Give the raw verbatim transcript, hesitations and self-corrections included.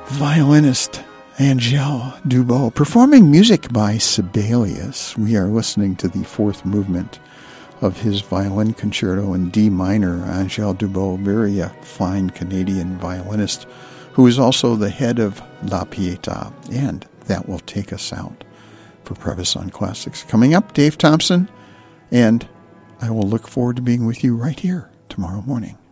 violinist Angel Dubot, performing music by Sibelius. We are listening to the fourth movement of his violin concerto in D minor. Angel Dubot, very uh, fine Canadian violinist, who is also the head of La Pietà. And that will take us out for Previs on Classics. Coming up, Dave Thompson, and I will look forward to being with you right here tomorrow morning.